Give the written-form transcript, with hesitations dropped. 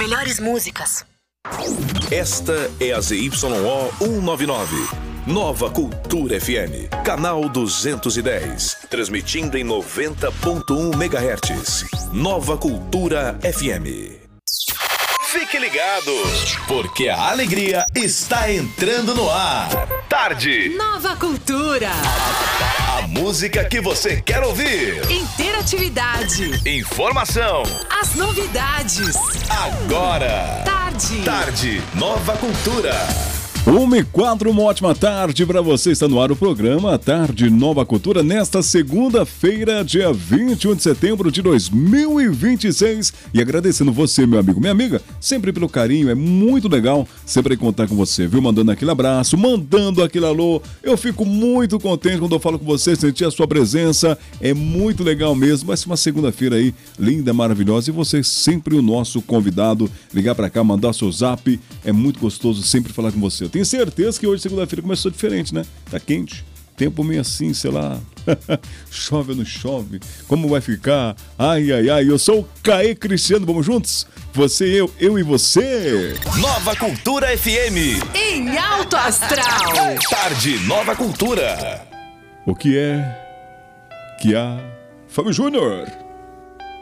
melhores músicas. Esta é a ZYO 199. Nova Cultura FM, canal 210, transmitindo em 90.1 MHz. Nova Cultura FM. Fique ligado, porque a alegria está entrando no ar. Tarde. Nova Cultura. A música que você quer ouvir. Interatividade. Informação. As novidades. Agora. Tarde. Nova Cultura. 1h04, uma ótima tarde para você. Está no ar o programa Tarde Nova Cultura nesta segunda-feira, dia 21 de setembro de 2026. E agradecendo você, meu amigo, minha amiga, sempre pelo carinho. É muito legal sempre contar com você, viu? Mandando aquele abraço, mandando aquele alô. Eu fico muito contente quando eu falo com você, sentir a sua presença. É muito legal mesmo. Vai ser uma segunda-feira aí, linda, maravilhosa. E você sempre o nosso convidado. Ligar para cá, mandar seu zap. É muito gostoso sempre falar com você. Tenho certeza que hoje, segunda-feira, começou diferente, né? Tá quente, tempo meio assim, sei lá. Chove ou não chove? Como vai ficar? Ai, eu sou o Caê Cristiano, vamos juntos? Você, eu e você. Nova Cultura FM. Em alto astral. Tarde Nova Cultura. O que é que há? Fábio Júnior.